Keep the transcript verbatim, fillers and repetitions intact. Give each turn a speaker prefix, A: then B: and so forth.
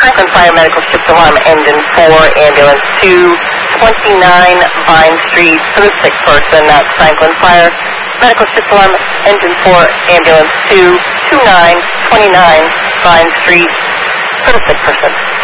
A: Franklin Fire Medical Shift Alarm, engine four, ambulance two, twenty-nine Vine Street, for the sick person. That's Franklin Fire Medical Shift Alarm, engine four, ambulance two, twenty-nine twenty-nine Vine Street, for the sick person.